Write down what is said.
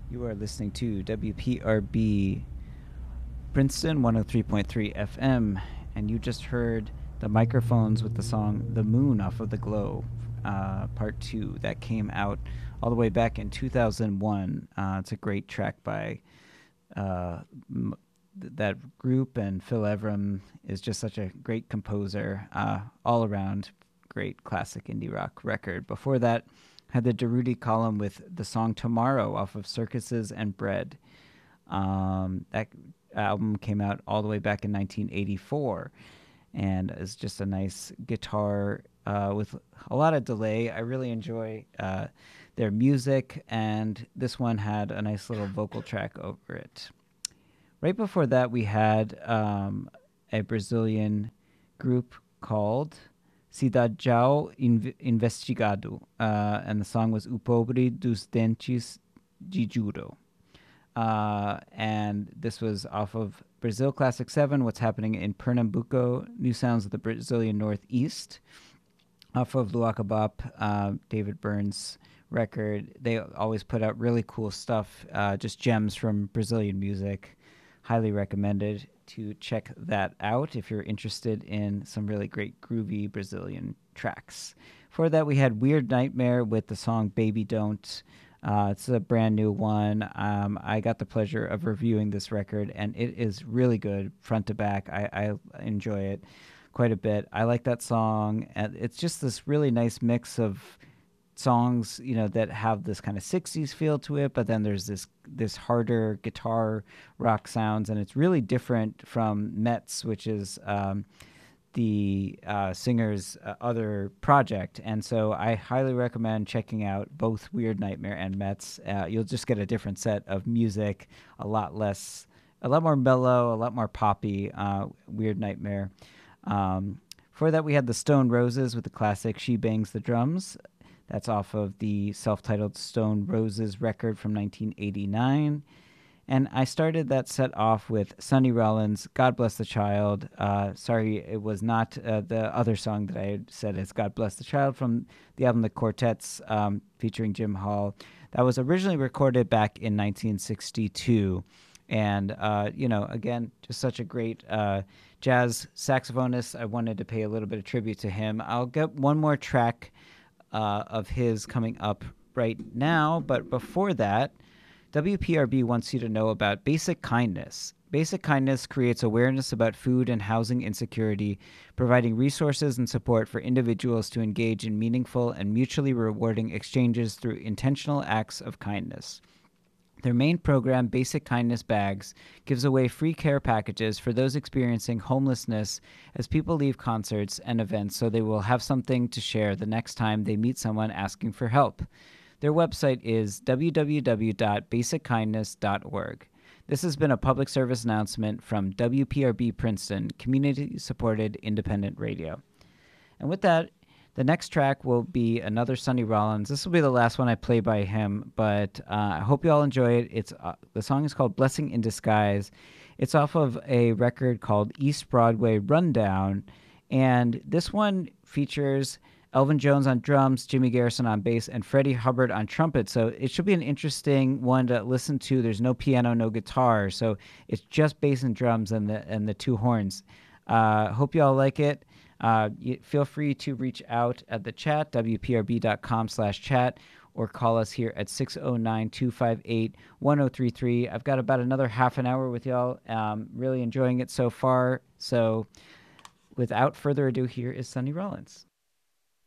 You are listening to WPRB Princeton 103.3 FM, and you just heard the microphones with the song The Moon off of The Glow, part two, that came out all the way back in 2001. It's a great track by uh, that group, and Phil Evram is just such a great composer, all around great classic indie rock record. Before that, had the Darude column with the song Tomorrow off of Circuses and Bread. That album came out all the way back in 1984 and is just a nice guitar with a lot of delay. I really enjoy their music, and this one had a nice little vocal track over it. Right before that, we had a Brazilian group called Cidadão Investigado, and the song was O Pobre dos Dentes de Juro. And this was off of Brazil Classic 7, What's Happening in Pernambuco, New Sounds of the Brazilian Northeast, off of Luaka Bop, David Byrne's record. They always put out really cool stuff, just gems from Brazilian music. Highly recommended to check that out if you're interested in some really great groovy Brazilian tracks. For that, we had Weird Nightmare with the song Baby Don't. It's a brand new one. I got the pleasure of reviewing this record, and it is really good front to back. I enjoy it quite a bit. I like that song, and it's just this really nice mix of songs, that have this kind of 60s feel to it, but then there's this harder guitar rock sounds, and it's really different from Metz, which is the singer's other project. And so I highly recommend checking out both Weird Nightmare and Metz. You'll just get a different set of music, a lot more mellow, a lot more poppy. Weird Nightmare. For that, we had the Stone Roses with the classic She Bangs the Drums. That's off of the self-titled Stone Roses record from 1989. And I started that set off with Sonny Rollins' God Bless the Child. Sorry, it was not the other song that I had said is God Bless the Child from the album The Quartets, featuring Jim Hall. That was originally recorded back in 1962. And, again, just such a great jazz saxophonist. I wanted to pay a little bit of tribute to him. I'll get one more track of his coming up right now. But before that, WPRB wants you to know about Basic Kindness. Basic Kindness creates awareness about food and housing insecurity, providing resources and support for individuals to engage in meaningful and mutually rewarding exchanges through intentional acts of kindness. Their main program, Basic Kindness Bags, gives away free care packages for those experiencing homelessness as people leave concerts and events, so they will have something to share the next time they meet someone asking for help. Their website is www.basickindness.org. This has been a public service announcement from WPRB Princeton, community-supported independent radio. And with that, the next track will be another Sonny Rollins. This will be the last one I play by him, but I hope you all enjoy it. The song is called Blessing in Disguise. It's off of a record called East Broadway Rundown, and this one features Elvin Jones on drums, Jimmy Garrison on bass, and Freddie Hubbard on trumpet. So it should be an interesting one to listen to. There's no piano, no guitar, so it's just bass and drums and the two horns. Hope you all like it. Feel free to reach out at the chat, wprb.com/chat, or call us here at 609-258-1033. I've got about another half an hour with y'all. Really enjoying it so far. So without further ado, here is Sonny Rollins.